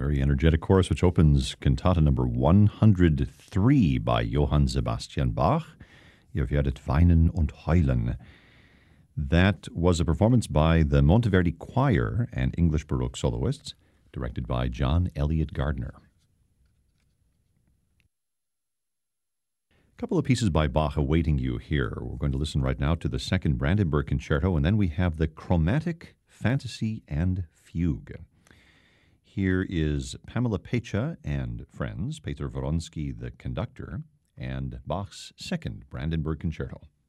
very energetic chorus, which opens Cantata number 103 by Johann Sebastian Bach. Ihr werdet weinen und heulen. That was a performance by the Monteverdi Choir and English Baroque soloists, directed by John Elliott Gardner. A couple of pieces by Bach awaiting you here. We're going to listen right now to the second Brandenburg Concerto, and then we have the Chromatic Fantasy and Fugue. Here is Pamela Pecha and friends, Peter Wronski, the conductor, and Bach's second Brandenburg Concerto.